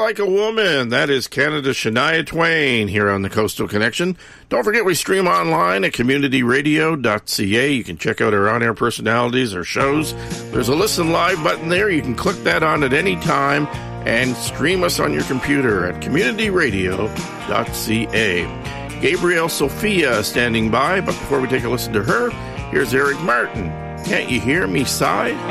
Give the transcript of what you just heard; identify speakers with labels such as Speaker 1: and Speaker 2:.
Speaker 1: Like a Woman. That is Canada's Shania Twain here on the Coastal Connection. Don't forget we stream online at communityradio.ca. You can check out our on-air personalities, our shows. There's a Listen Live button there. You can click that on at any time and stream us on your computer at communityradio.ca. Gabrielle Sophia standing by, but before we take a listen to her, here's Eric Martin. Can't You Hear Me Sigh?